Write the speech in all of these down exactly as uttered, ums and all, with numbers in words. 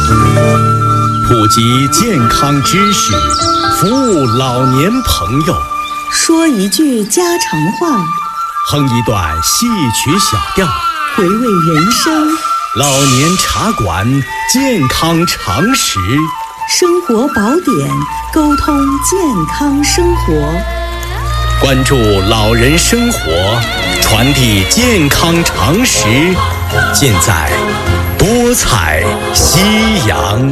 普及健康知识，服务老年朋友， 说一句家常话， 哼一段戏曲小调， 回味人生。 老年茶馆，健康常识， 生活宝典，沟通健康生活。 关注老人生活，传递健康常识，尽在多彩夕阳。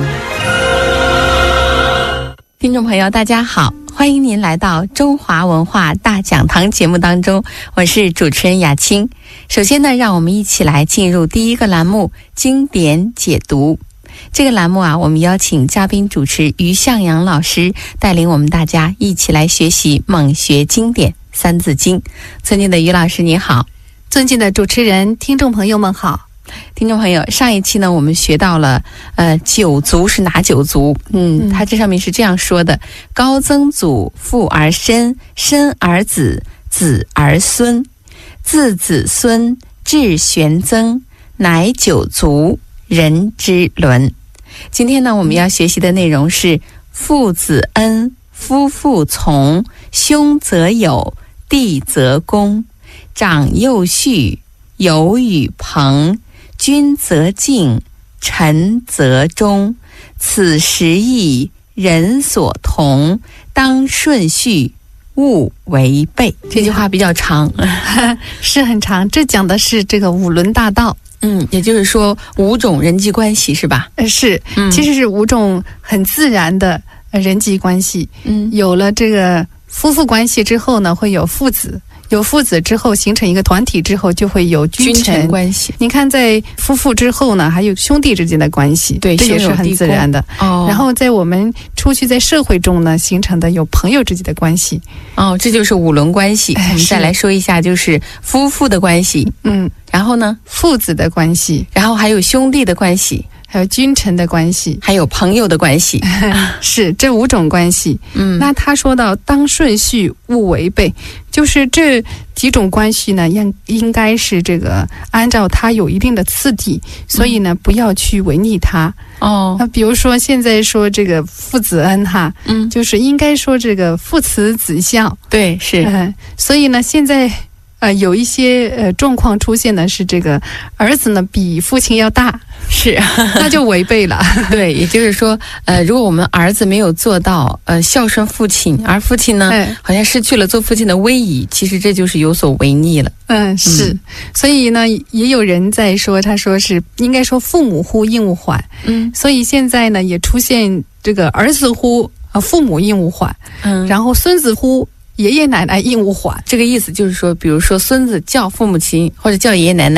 听众朋友大家好，欢迎您来到中华文化大讲堂节目当中，我是主持人雅青。首先呢，让我们一起来进入第一个栏目，经典解读。这个栏目啊，我们邀请嘉宾主持于向阳老师带领我们大家一起来学习猛学经典三字经。尊敬的于老师你好。 尊敬的主持人，听众朋友们好。 听众朋友，上一期呢我们学到了呃九族是哪九族？嗯，它这上面是这样说的：高曾祖，父而身，身而子，子而孙，自子孙至玄曾，乃九族，人之伦。今天呢我们要学习的内容是父子恩，夫妇从，兄则友，弟则恭，长幼序，友与朋，君则敬，臣则忠，此十义，人所同，当顺序，勿违背。这句话比较长是很长，这讲的是这个五伦大道。 嗯，也就是说五种人际关系是吧？ 呃，是、嗯，其实是五种很自然的人际关系。嗯，有了这个夫妇关系之后呢，会有父子。有父子之后形成一个团体之后，就会有君 臣, 君臣关系。 你看在夫妇之后呢，还有兄弟之间的关系， 对， 这也是很自然的。哦，然后在我们出去在社会中呢，形成的有朋友之间的关系。 哦，这就是五伦关系。我们再来说一下，就是夫妇的关系，嗯，然后呢， 父子的关系， 然后还有兄弟的关系， 还有君臣的关系， 还有朋友的关系， 是这五种关系。嗯，那他说到当顺序勿违背，就是这几种关系呢，应应该是这个按照它有一定的次第，所以呢，嗯、不要去违逆它。哦，那比如说现在说这个父子恩哈，嗯，就是应该说这个父慈子孝。 对，是。 嗯，所以呢，现在。呃，有一些呃状况出现的是这个儿子呢比父亲要大， 是， 那就违背了。 对，也就是说，呃，如果我们儿子没有做到呃孝顺父亲，而父亲呢、嗯、好像失去了做父亲的威仪，其实这就是有所违逆了。 嗯，是。嗯、所以呢，也有人在说，他说是应该说父母呼应勿缓。嗯，所以现在呢也出现这个儿子呼呃父母应勿缓，嗯，然后孙子呼爷爷奶奶应勿缓。 这个意思就是说，比如说孙子叫父母亲或者叫爷爷奶奶。